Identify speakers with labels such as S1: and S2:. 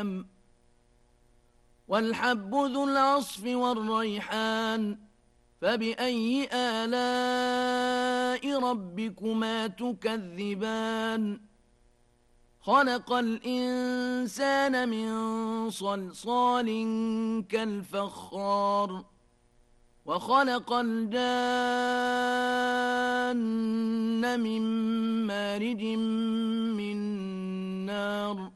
S1: والحب ذو العصف والريحان فبأي آلاء ربكما تكذبان خلق الإنسان من صلصال كالفخار وخلق الجان من مارج من نار